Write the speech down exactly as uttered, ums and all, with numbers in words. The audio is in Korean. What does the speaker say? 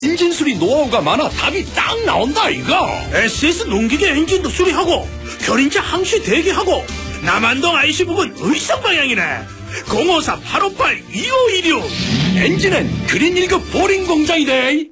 엔진 수리 노하우가 많아 답이 딱 나온다 이거. 에스에스 농기계 엔진도 수리하고 견인차 항시 대기하고 남한동 아이씨 부분 의성 방향이네. 공오사 팔오팔 이오일육. 엔진은 그린 일 급 보링 공장이래.